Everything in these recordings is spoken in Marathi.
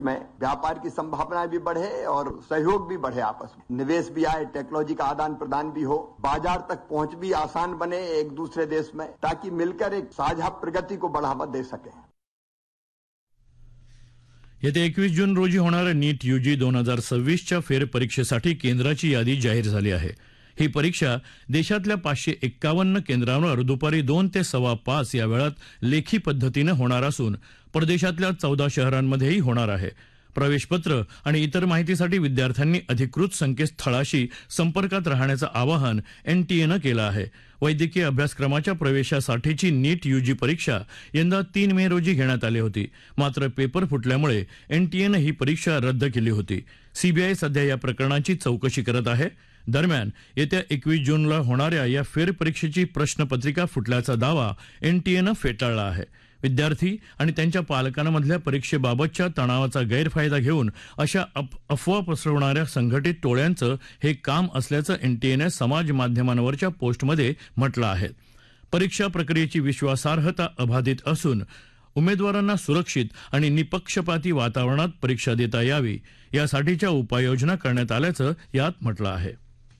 में व्यापार की संभावनाएं भी बढ़े और सहयोग भी बढ़े, आपस में निवेश भी आए, टेक्नोलॉजी का आदान प्रदान भी हो, बाजार तक पहुंच भी आसान बने एक दूसरे देश में, ताकि मिलकर एक साझा प्रगति को बढ़ावा दे सके। येत्या 21 जून रोजी होणाऱ्या नीट यूजी 2026च्या फेरपरीक्षेसाठी केंद्राची यादी जाहीर झाली आहे। ही परीक्षा देशातल्या 551 केंद्रांवर दुपारी 2 ते 5:15 या वेळात लेखी पद्धतीनं होणार असून परदेशातल्या 14 शहरांमध्येही होणार आहे। प्रवेशपत्र आणि इतर माहितीसाठी विद्यार्थ्यांनी अधिकृत संकेतस्थळाशी संपर्कात राहण्याचं आवाहन एनटीएनं केलं आहे। वैद्यकीय अभ्यासक्रमाच्या प्रवेशासाठीची नीट यूजी परीक्षा यंदा 3 मे रोजी घेण्यात आली होती, मात्र पेपर फुटल्यामुळे एनटीएनं ही परीक्षा रद्द केली होती। सीबीआय सध्या या प्रकरणाची चौकशी करत आहे। दरम्यान येत्या 21 जूनला होणाऱ्या या फेरपरीक्षेची प्रश्नपत्रिका फुटल्याचा दावा एनटीएनं फेटाळला आहे। विद्यार्थी आणि त्यांच्या पालकांमधल्या परीक्षेबाबतच्या तणावाचा गैरफायदा घेऊन अशा अफवा पसरवणाऱ्या संघटित टोळ्यांचं हे काम असल्याचं एनटीएनं समाज माध्यमांवरच्या पोस्टमध्ये म्हटलं आहे। परीक्षा प्रक्रियेची विश्वासार्हता अबाधित असून उमेदवारांना सुरक्षित आणि निपक्षपाती वातावरणात परीक्षा देता यावी यासाठीच्या उपाययोजना करण्यात आल्याचं यात म्हटलं आहे।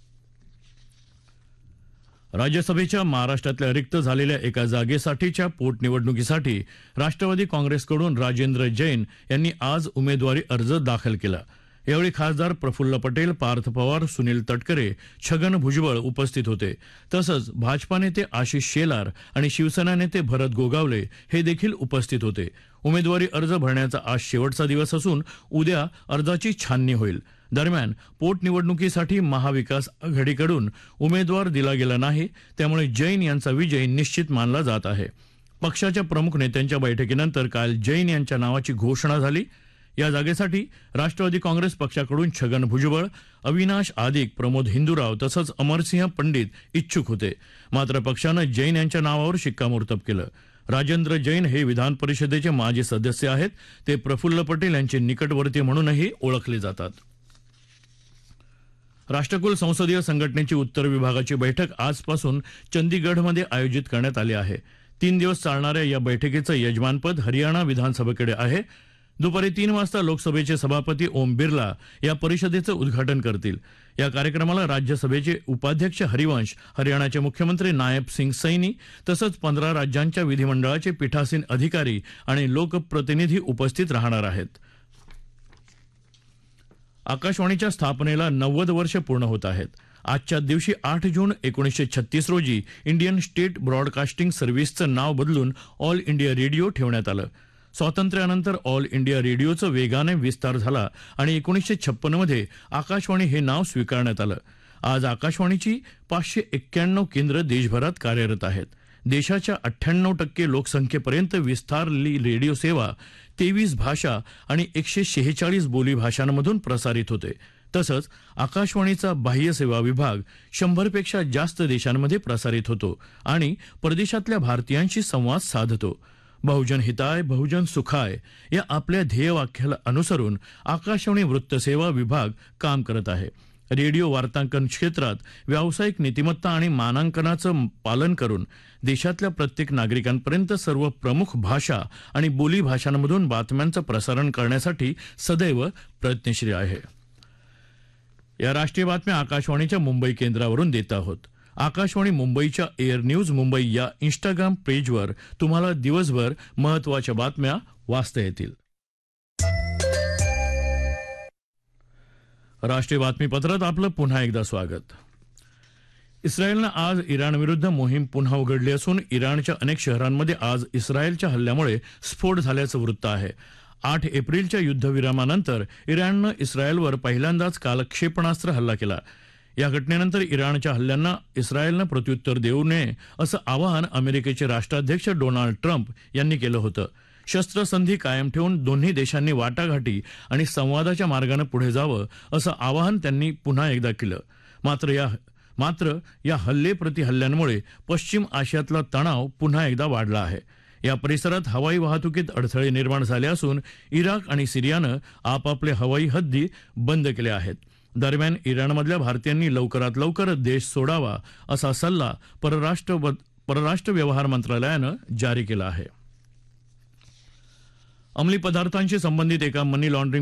राज्यसभेच्या महाराष्ट्रातल्या रिक्त झालेल्या एका जागेसाठीच्या पोटनिवडणुकीसाठी राष्ट्रवादी काँग्रेसकडून राजेंद्र जैन यांनी आज उमेदवारी अर्ज दाखल केला। यावेळी खासदार प्रफुल्ल पटेल, पार्थ पवार, सुनील तटकरे, छगन भुजबळ उपस्थित होते। तसंच भाजपा नेते आशिष शेलार आणि शिवसेना नेते भरत गोगावले हे देखील उपस्थित होते। उमेदवारी अर्ज भरण्याचा आज शेवटचा दिवस असून उद्या अर्जाची छाननी होईल। दरम्यान पोटनिवडणुकीसाठी महाविकास आघाडीकडून उमेदवार दिला गेला नाही, त्यामुळे जैन यांचा विजय निश्चित मानला जात आहे। पक्षाच्या प्रमुख नेत्यांच्या बैठकीनंतर काल जैन यांच्या नावाची घोषणा झाली। या जागेसाठी राष्ट्रवादी काँग्रेस पक्षाकडून छगन भुजबळ, अविनाश आदिक, प्रमोद हिंदुराव तसंच अमरसिंह पंडित इच्छुक होते, मात्र पक्षानं जैन यांच्या नावावर शिक्कामोर्तब केलं। राजेंद्र जैन हे विधान परिषदेचे माजी सदस्य आहेत। ते प्रफुल्ल पटेल यांचे निकटवर्ती म्हणूनही ओळखले जातात। राष्ट्रकुल संसदीय संघटनेची उत्तर विभागाची बैठक आजपासून चंदीगढमध्ये आयोजित करण्यात आली आहे। 3 दिवस चालणाऱ्या या बैठकीचं यजमानपद हरियाणा विधानसभेकडे आहे। दुपारी 3 वाजता लोकसभेचे सभापती ओम बिर्ला या परिषदेचं उद्घाटन करतील। या कार्यक्रमाला राज्यसभेचे उपाध्यक्ष हरिवंश, हरियाणाचे मुख्यमंत्री नायब सिंग सैनी तसंच 15 राज्यांच्या विधिमंडळाचे पीठासीन अधिकारी आणि लोकप्रतिनिधी उपस्थित राहणार आहेत। आकाशवाणीच्या स्थापनेला 90 वर्ष पूर्ण होत आहेत। आजच्या दिवशी 8 जून 1936 रोजी इंडियन स्टेट ब्रॉडकास्टिंग सर्व्हिसचं नाव बदलून ऑल इंडिया रेडिओ ठेवण्यात आलं। स्वातंत्र्यानंतर ऑल इंडिया रेडिओचा वेगाने विस्तार झाला आणि 1956 मध्ये आकाशवाणी हे नाव स्वीकारण्यात आलं। आज आकाशवाणीची 591 केंद्र देशभरात कार्यरत आहेत। देशाच्या 98% लोकसंख्येपर्यंत विस्तारलेली रेडिओ सेवा 23 भाषा आणि 146 बोली भाषांमधून प्रसारित होते। तसंच आकाशवाणीचा बाह्य सेवा विभाग 100 पेक्षा जास्त देशांमध्ये प्रसारित होतो आणि परदेशातल्या भारतीयांशी संवाद साधतो। बहुजन हिताय बहुजन सुखाय या आपल्या ध्येयवाक्याला अनुसरून आकाशवाणी वृत्तसेवा विभाग काम करत आहे। रेडिओ वार्तांकन क्षेत्रात व्यावसायिक नीतिमत्ता आणि मानांकनाचं पालन करून देशातल्या प्रत्येक नागरिकांपर्यंत सर्व प्रमुख भाषा आणि बोली भाषांमधून बातम्यांचं प्रसारण करण्यासाठी सदैव प्रयत्नशील आहे। या राष्ट्रीय बातम्या आकाशवाणीच्या मुंबई केंद्रावरून देत आहोत। आकाशवाणी मुंबईच्या एअर न्यूज मुंबई या इंस्टाग्राम पेजवर तुम्हाला दिवसभर महत्त्वाच्या बातम्या वाचता येतील। राष्ट्रीय बातमीपत्रात आपलं पुन्हा एकदा स्वागत। इस्रायलनं आज इराणविरुद्ध मोहीम पुन्हा उघडली असून इराणच्या अनेक शहरांमध्ये आज इस्रायलच्या हल्ल्यामुळे स्फोट झाल्याचं वृत्त आहे। 8 एप्रिलच्या युद्धविरामानंतर इराणनं इस्रायलवर पहिल्यांदाच काल क्षेपणास्त्र हल्ला केला। या घटनेनंतर इराणच्या हल्ल्यांना इस्रायलनं प्रत्युत्तर देऊ नये असं आवाहन अमेरिकेचे राष्ट्राध्यक्ष डोनाल्ड ट्रम्प यांनी केलं होतं। शस्त्रसंधी कायम ठेवून दोन्ही देशांनी वाटाघाटी आणि संवादाच्या मार्गाने पुढे जावं असं आवाहन त्यांनी पुन्हा एकदा केलं। मात्र या हल्ल्यांमुळे पश्चिम आशियातला तणाव पुन्हा एकदा वाढला आहे। या परिसरात हवाई वाहतुकीत अडथळे निर्माण झाले असून इराक आणि सिरियानं आपापले हवाई हद्दी बंद केले आहेत। दरम्यान इराणमधल्या भारतीयांनी लवकरात लवकर देश सोडावा असा सल्ला परराष्ट्र व्यवहार मंत्रालयानं जारी केला आहे। अंमली पदार्थांशी संबंधित एका मनी लॉन्ड्रिंग